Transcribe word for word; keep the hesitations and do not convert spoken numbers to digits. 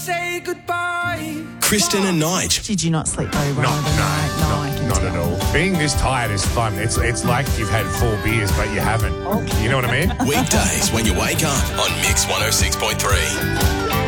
Say goodbye. Kristen and Nige. Did you not sleep very well No, the no, night? no, I not can at tell. all. Being this tired is fun. It's it's like you've had four beers, but you haven't. You know what I mean? Weekdays when you wake up on Mix one oh six point three.